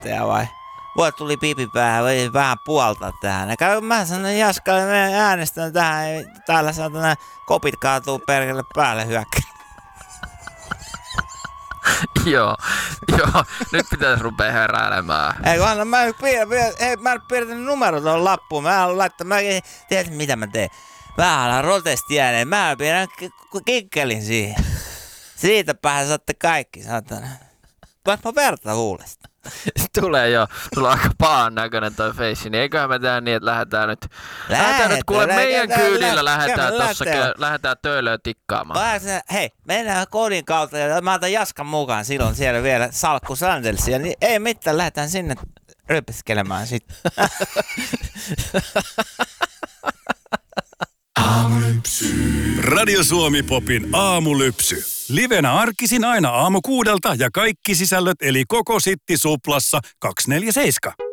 kortteja vai? Voi tuli pipi päähän, voi vähän puolta tähän. Mä sanoin Jaskalle, mä äänestän tähän. Täällä saatana kopit kaatuu perkele päälle hyökkää. Joo. Nyt pitäisi rupea heräilemään. Ei kun anna, mä en piirtänyt numero tuohon lappuun. Mä haluan laittaa, tiedätkö mitä mä teen? Mä alan protestiääneen, mä piirrän kikkelin siihen. Siitä päähän saatte kaikki, saatana. Vaikka verta huulesta. Tulee jo. Sulla on aika pahan näköinen toi feissi, niin eiköhän me tehdä niin, että lähdetään nyt kuule meidän kyydillä lähdetään töölöön tikkaamaan. Hei, mennään kodin kautta ja mä otan Jaskan mukaan silloin siellä vielä salkku Sandelsia, niin ei mitään, lähdetään sinne röpiskelemään sitten. Radio Suomi Popin aamulypsy. Livenä arkisin aina aamu 6 ja kaikki sisällöt eli koko Sitti Suplassa 247.